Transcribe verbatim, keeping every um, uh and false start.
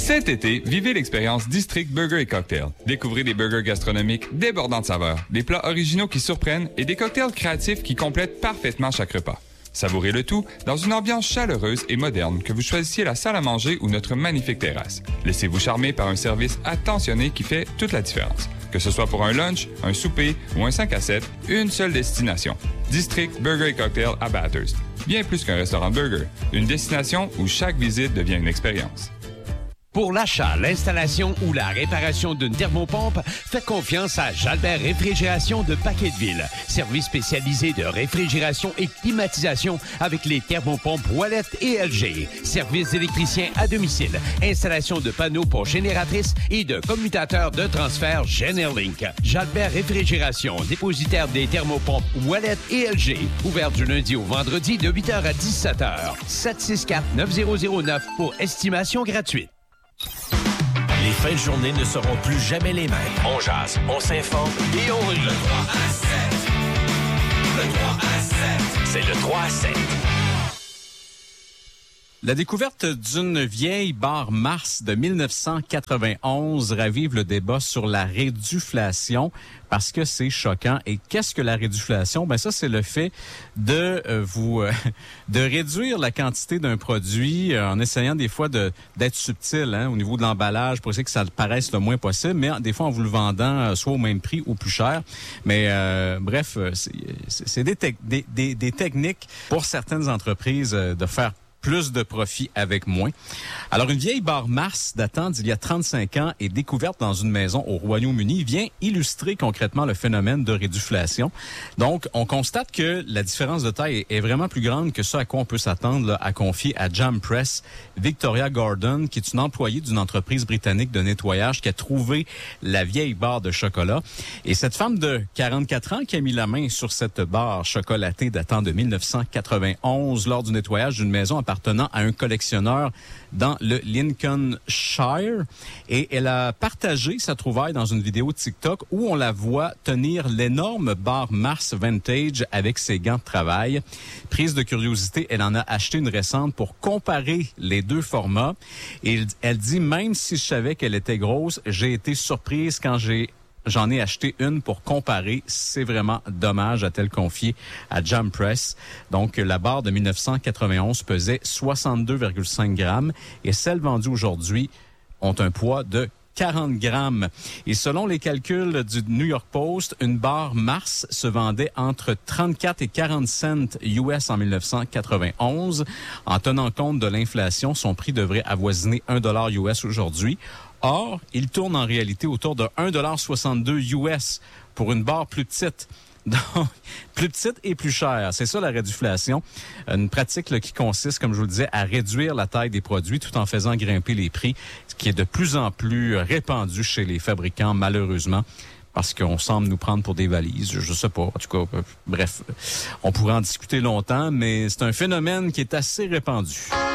Cet été, vivez l'expérience District Burger et Cocktail. Découvrez des burgers gastronomiques débordants de saveurs, des plats originaux qui surprennent et des cocktails créatifs qui complètent parfaitement chaque repas. Savourez le tout dans une ambiance chaleureuse et moderne, que vous choisissiez la salle à manger ou notre magnifique terrasse. Laissez-vous charmer par un service attentionné qui fait toute la différence. Que ce soit pour un lunch, un souper ou un cinq à sept, une seule destination. District Burger et Cocktail à Bathurst. Bien plus qu'un restaurant de burger. Une destination où chaque visite devient une expérience. Pour l'achat, l'installation ou la réparation d'une thermopompe, faites confiance à Jalbert Réfrigération de Paquetteville. Service spécialisé de réfrigération et climatisation avec les thermopompes Wallet et L G. Service d'électricien à domicile. Installation de panneaux pour génératrices et de commutateurs de transfert Generlink. Jalbert Réfrigération, dépositaire des thermopompes Wallet et L G. Ouvert du lundi au vendredi de huit heures à dix-sept heures. sept six quatre neuf zéro zéro neuf pour estimation gratuite. Les fins de journée ne seront plus jamais les mêmes. On jase, on s'informe et on rit. Le trois à sept. Le trois à sept. C'est le trois à sept. La découverte d'une vieille barre Mars de mille neuf cent quatre-vingt-onze ravive le débat sur la réduflation parce que c'est choquant. Et qu'est-ce que la réduflation? Ben ça, c'est le fait de euh, vous euh, de réduire la quantité d'un produit euh, en essayant des fois de d'être subtil hein, au niveau de l'emballage pour essayer que ça paraisse le moins possible, mais des fois en vous le vendant euh, soit au même prix ou plus cher. Mais euh, bref, c'est, c'est des, te- des, des, des techniques pour certaines entreprises euh, de faire plus de profit avec moins. Alors, une vieille barre Mars datant d'il y a trente-cinq ans et découverte dans une maison au Royaume-Uni vient illustrer concrètement le phénomène de réduflation. Donc, on constate que la différence de taille est vraiment plus grande que ce à quoi on peut s'attendre là, à confier à Jam Press Victoria Gordon, qui est une employée d'une entreprise britannique de nettoyage qui a trouvé la vieille barre de chocolat. Et cette femme de quarante-quatre ans qui a mis la main sur cette barre chocolatée datant de mille neuf cent quatre-vingt-onze lors du nettoyage d'une maison à appartenant à un collectionneur dans le Lincolnshire. Et elle a partagé sa trouvaille dans une vidéo TikTok où on la voit tenir l'énorme barre Mars Vintage avec ses gants de travail. Prise de curiosité, elle en a acheté une récente pour comparer les deux formats. Et elle dit, même si je savais qu'elle était grosse, j'ai été surprise quand j'ai J'en ai acheté une pour comparer. C'est vraiment dommage, a-t-elle confié à Jam Press. Donc, la barre de mille neuf cent quatre-vingt-onze pesait soixante-deux virgule cinq grammes et celles vendues aujourd'hui ont un poids de quarante grammes. Et selon les calculs du New York Post, une barre Mars se vendait entre trente-quatre et quarante cents U S en mille neuf cent quatre-vingt-onze. En tenant compte de l'inflation, son prix devrait avoisiner un dollar U S aujourd'hui. Or, il tourne en réalité autour de un dollar soixante-deux U S pour une barre plus petite. Donc, plus petite et plus chère. C'est ça la réduflation. Une pratique là, qui consiste, comme je vous le disais, à réduire la taille des produits tout en faisant grimper les prix, ce qui est de plus en plus répandu chez les fabricants, malheureusement, parce qu'on semble nous prendre pour des valises. Je sais pas. En tout cas, euh, bref, on pourrait en discuter longtemps, mais c'est un phénomène qui est assez répandu.